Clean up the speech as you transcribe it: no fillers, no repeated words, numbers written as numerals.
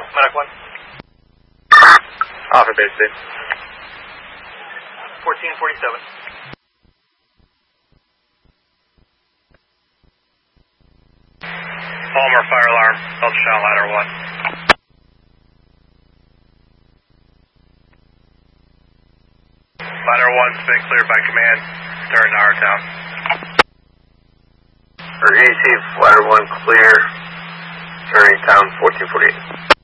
Medic 1. Off of base, Dave. 1447. Palmer, fire alarm. Ultrasound ladder 1. Ladder 1's been cleared by command. Turn to our town. Emergency, ladder 1 clear. Turning town 1448.